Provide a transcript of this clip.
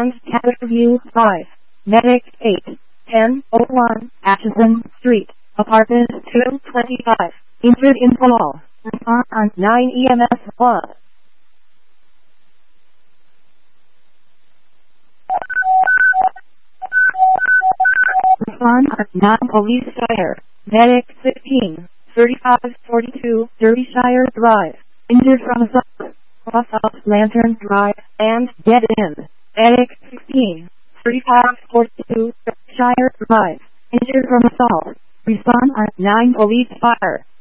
and Catterview 5. Medic 8. 1001 Atchison Street, Apartment 225. Injured in fall. Respond on 9 EMS 1. Respond on 9 Police Fire. Medic 15. 3542 Derbyshire Drive. Injured from assault. Cross out Lantern Drive and get in. Medic 16. 3542 Derbyshire Drive. Injured from assault. Respond on 9 Police Fire.